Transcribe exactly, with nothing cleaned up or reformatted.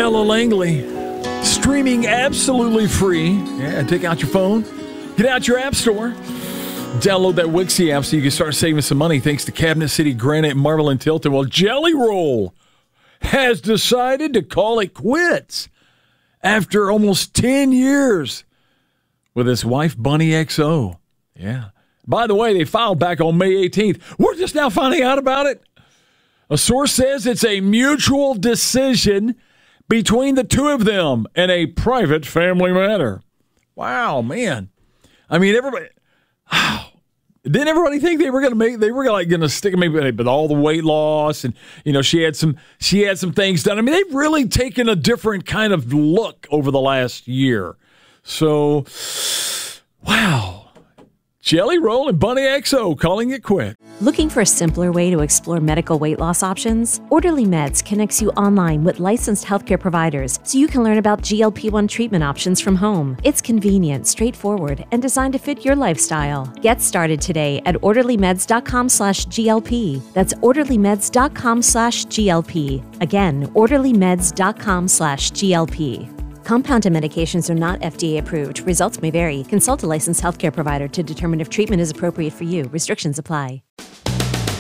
Ella Langley, streaming absolutely free. Yeah, take out your phone, get out your app store, download that Wixie app so you can start saving some money thanks to Cabinet City Granite, Marble, and Tilton. Well, Jelly Roll has decided to call it quits after almost ten years with his wife, Bunny X O. Yeah. By the way, they filed back on May eighteenth. We're just now finding out about it. A source says it's a mutual decision between the two of them in a private family matter. Wow, man. I mean, everybody... Oh, didn't everybody think they were going to make... They were like going to stick maybe with all the weight loss and, you know, she had some she had some things done. I mean, they've really taken a different kind of look over the last year. So, wow. Jelly Roll and Bunny X O calling it quit. Looking for a simpler way to explore medical weight loss options? Orderly Meds connects you online with licensed healthcare providers so you can learn about G L P one treatment options from home. It's convenient, straightforward, and designed to fit your lifestyle. Get started today at orderlymeds.com slash GLP. That's orderlymeds.com slash GLP. Again, orderlymeds.com slash GLP. Compounded medications are not F D A approved. Results may vary. Consult a licensed healthcare provider to determine if treatment is appropriate for you. Restrictions apply.